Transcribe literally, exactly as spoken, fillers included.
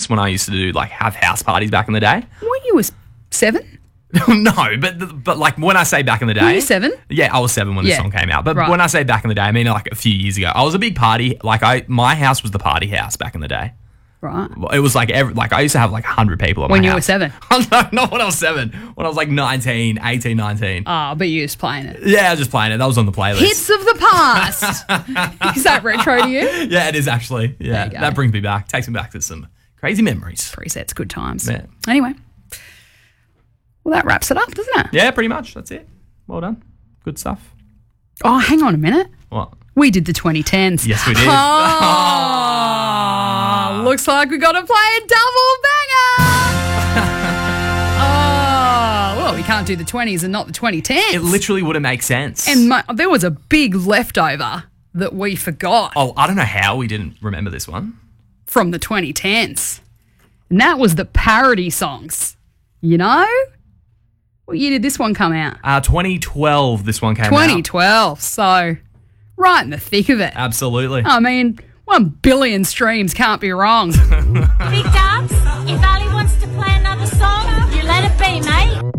memories when I used to do like have house parties back in the day. What, you was seven? No, but but like when I say back in the day. Were you seven? Yeah, I was seven when the Yeah. song came out. But Right. when I say back in the day, I mean like a few years ago. I was a big party. Like I, my house was the party house back in the day. Right. It was like every, like I used to have like one hundred people at When my you house. were seven? No, not when I was seven. When I was like nineteen, eighteen, nineteen. Oh, but you was playing it. Yeah, I was just playing it. That was on the playlist. Hits of the past. Is that retro to you? Yeah, it is actually. Yeah, There you go. that brings me back. Takes me back to some crazy memories. Presets, good times. Yeah. Anyway. Well, that wraps it up, doesn't it? Yeah, pretty much. That's it. Well done. Good stuff. Oh, hang on a minute. What? We did the twenty tens. Yes, we did. Oh, looks like we got to play a double banger. Oh, well, we can't do the twenties and not the twenty tens. It literally wouldn't make sense. And my, there was a big leftover that we forgot oh, I don't know how we didn't remember this one. from the twenty tens. And that was the parody songs. You know? What year did this one come out? Uh, twenty twelve, this one came out. twenty twelve. So, right in the thick of it. Absolutely. I mean, one billion streams can't be wrong. Big Dubs, if Ali wants to play another song, you let it be, mate.